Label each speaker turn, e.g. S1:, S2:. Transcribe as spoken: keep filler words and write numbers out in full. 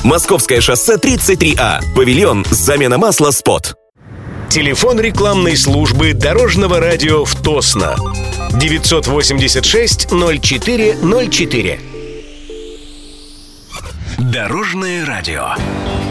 S1: Московское шоссе тридцать три А. Павильон «Замена масла Спот».
S2: Телефон рекламной службы Дорожного радио в Тосно. девятьсот восемьдесят шесть ноль четыре ноль четыре.
S3: Дорожное радио.